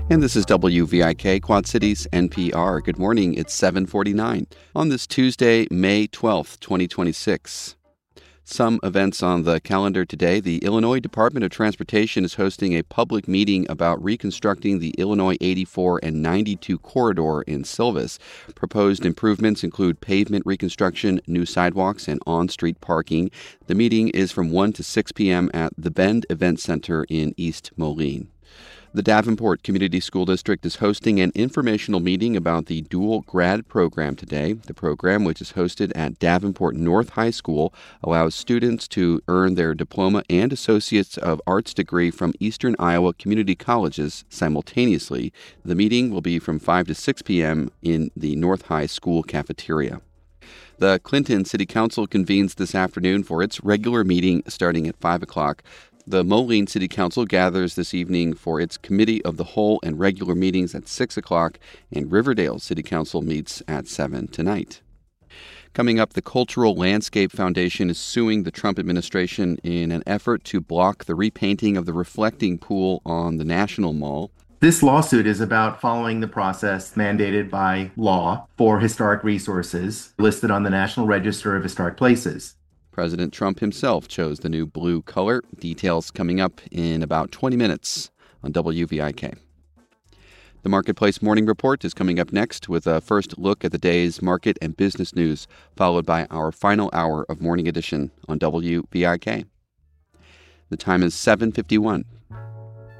And this is WVIK, Quad Cities, NPR. Good morning, it's 7:49 on this Tuesday, May 12th, 2026. Some events on the calendar today. The Illinois Department of Transportation is hosting a public meeting about reconstructing the Illinois 84 and 92 corridor in Silvis. Proposed improvements include pavement reconstruction, new sidewalks, and on-street parking. The meeting is from 1 to 6 p.m. at the Bend Event Center in East Moline. The Davenport Community School District is hosting an informational meeting about the Dual Grad program today. The program, which is hosted at Davenport North High School, allows students to earn their diploma and Associates of Arts degree from Eastern Iowa community colleges simultaneously. The meeting will be from 5 to 6 p.m. in the North High School cafeteria. The Clinton City Council convenes this afternoon for its regular meeting starting at 5 o'clock. The Moline City Council gathers this evening for its Committee of the Whole and regular meetings at 6 o'clock, and Riverdale City Council meets at 7 tonight. Coming up, the Cultural Landscape Foundation is suing the Trump administration in an effort to block the repainting of the reflecting pool on the National Mall. This lawsuit is about following the process mandated by law for historic resources listed on the National Register of Historic Places. President Trump himself chose the new blue color. Details coming up in about 20 minutes on WVIK. The Marketplace Morning Report is coming up next with a first look at the day's market and business news, followed by our final hour of Morning Edition on WVIK. The time is 7:51.